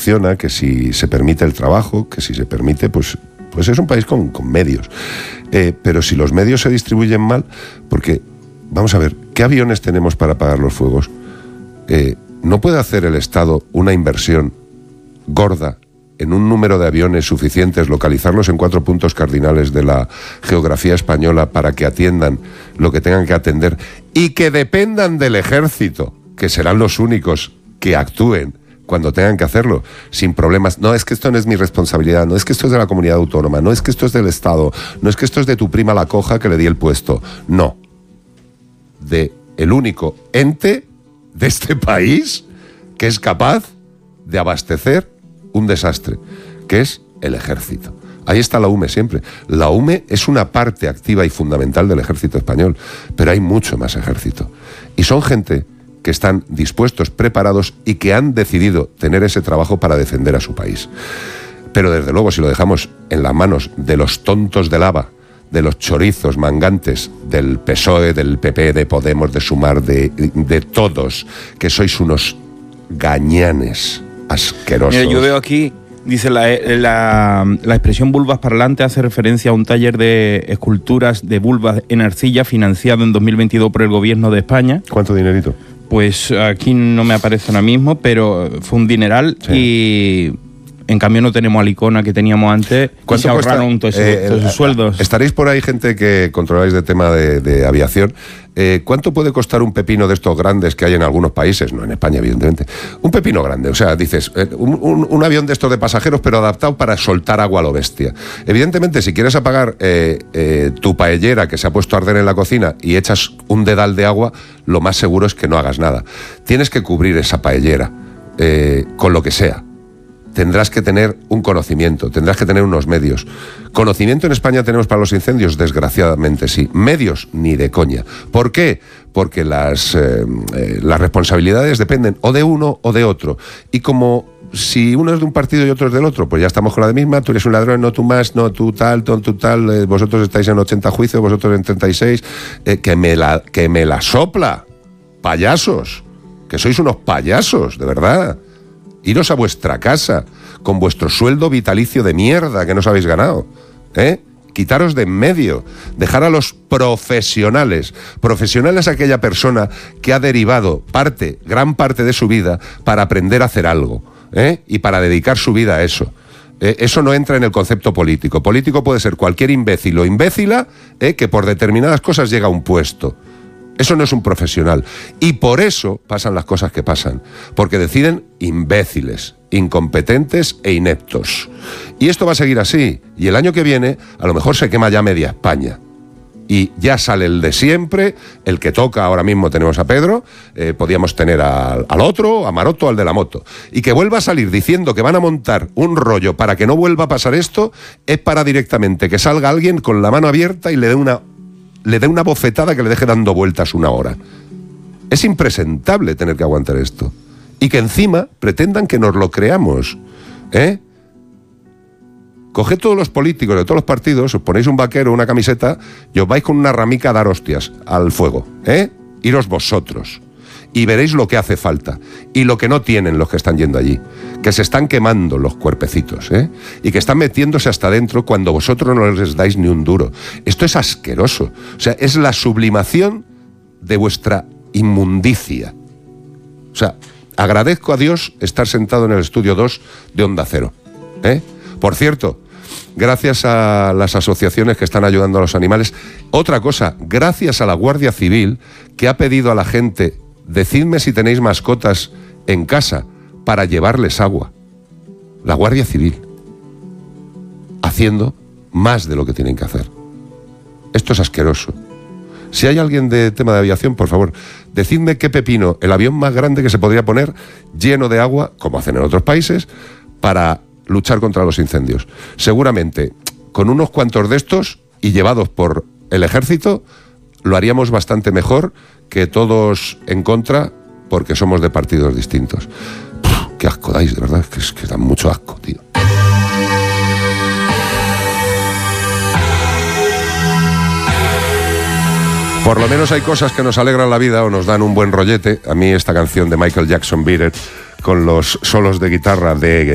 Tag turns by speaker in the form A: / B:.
A: funciona, que si se permite el trabajo, que si se permite, pues es un país con medios. Pero si los medios se distribuyen mal, porque, vamos a ver, ¿qué aviones tenemos para apagar los fuegos? ¿No puede hacer el Estado una inversión gorda en un número de aviones suficientes, localizarlos en 4 puntos cardinales de la geografía española para que atiendan lo que tengan que atender y que dependan del ejército, que serán los únicos que actúen cuando tengan que hacerlo, sin problemas? No, es que esto no es mi responsabilidad, no es que esto es de la comunidad autónoma, no es que esto es del Estado, no es que esto es de tu prima la coja que le di el puesto. No. De el único ente de este país que es capaz de abastecer un desastre, que es el ejército. Ahí está la UME siempre. La UME es una parte activa y fundamental del ejército español, pero hay mucho más ejército. Y son gente que están dispuestos, preparados y que han decidido tener ese trabajo para defender a su país. Pero desde luego, si lo dejamos en las manos de los tontos de lava, de los chorizos mangantes del PSOE, del PP, de Podemos, de Sumar, de todos, que sois unos gañanes asquerosos.
B: Mira, yo veo aquí, dice la expresión vulvas parlante hace referencia a un taller de esculturas de vulvas en arcilla financiado en 2022 por el gobierno de España.
A: ¿Cuánto dinerito?
B: Pues aquí no me aparece ahora mismo, pero fue un dineral, sí. Y en cambio no tenemos a la icona que teníamos antes.
A: ¿Cuánto
B: se ahorraron todos esos sueldos? Estaréis
A: por ahí gente que controláis de tema de aviación. ¿Cuánto puede costar un pepino de estos grandes que hay en algunos países? No en España, evidentemente. Un pepino grande, o sea, dices, un avión de estos de pasajeros, pero adaptado para soltar agua a lo bestia. Evidentemente, si quieres apagar tu paellera que se ha puesto a arder en la cocina y echas un dedal de agua, lo más seguro es que no hagas nada. Tienes que cubrir esa paellera con lo que sea. Tendrás que tener un conocimiento, tendrás que tener unos medios. ¿Conocimiento en España tenemos para los incendios? Desgraciadamente sí. ¿Medios? Ni de coña. ¿Por qué? Porque las responsabilidades dependen o de uno o de otro. Y como si uno es de un partido y otro es del otro, pues ya estamos con la misma, tú eres un ladrón, no tú más, no tú tal, vosotros estáis en 80 juicios, vosotros en 36, que me la sopla, payasos, que sois unos payasos, de verdad. Iros a vuestra casa con vuestro sueldo vitalicio de mierda que no os habéis ganado, Quitaros de en medio, dejar a los profesionales. Profesional es aquella persona que ha derivado gran parte de su vida para aprender a hacer algo, y para dedicar su vida a eso. Eso no entra en el concepto político. Político puede ser cualquier imbécil o imbécila que por determinadas cosas llega a un puesto. Eso no es un profesional. Y por eso pasan las cosas que pasan. Porque deciden imbéciles, incompetentes e ineptos. Y esto va a seguir así. Y el año que viene, a lo mejor se quema ya media España. Y ya sale el de siempre, el que toca. Ahora mismo tenemos a Pedro, podíamos tener al otro, a Maroto, al de la moto. Y que vuelva a salir diciendo que van a montar un rollo para que no vuelva a pasar esto, es para directamente que salga alguien con la mano abierta y le dé una bofetada que le deje dando vueltas 1 hora. Es impresentable tener que aguantar esto. Y que encima pretendan que nos lo creamos. Coged todos los políticos de todos los partidos, os ponéis un vaquero, una camiseta, y os vais con una ramica a dar hostias al fuego. Iros vosotros. Y veréis lo que hace falta. Y lo que no tienen los que están yendo allí. Que se están quemando los cuerpecitos, y que están metiéndose hasta dentro cuando vosotros no les dais ni un duro. Esto es asqueroso. O sea, es la sublimación de vuestra inmundicia. O sea, agradezco a Dios estar sentado en el estudio 2 de Onda Cero. Por cierto, gracias a las asociaciones que están ayudando a los animales. Otra cosa, gracias a la Guardia Civil, que ha pedido a la gente: decidme si tenéis mascotas en casa para llevarles agua. La Guardia Civil, haciendo más de lo que tienen que hacer. Esto es asqueroso. Si hay alguien de tema de aviación, por favor, decidme qué pepino, el avión más grande que se podría poner lleno de agua, como hacen en otros países, para luchar contra los incendios. Seguramente, con unos cuantos de estos y llevados por el ejército, lo haríamos bastante mejor que todos en contra, porque somos de partidos distintos. Qué asco dais, de verdad, es que dan mucho asco, tío. Por lo menos hay cosas que nos alegran la vida o nos dan un buen rollete. A mí esta canción de Michael Jackson, Beat It, con los solos de guitarra de